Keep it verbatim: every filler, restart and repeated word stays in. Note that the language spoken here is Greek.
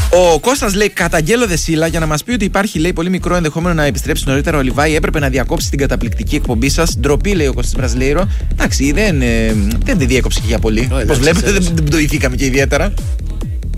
Ο Κώστας λέει: Καταγγέλλω Δεσίλα για να μας πει ότι υπάρχει, λέει, πολύ μικρό ενδεχόμενο να επιστρέψει νωρίτερα ο Λιβάη. Έπρεπε να διακόψει την καταπληκτική εκπομπή σας. Ντροπή, λέει ο Κώστας Μπραζιλέιρο. Εντάξει, δεν, ε, δεν τη διέκοψε και για πολύ. Όπως βλέπετε, δεν πτωηθήκαμε και ιδιαίτερα.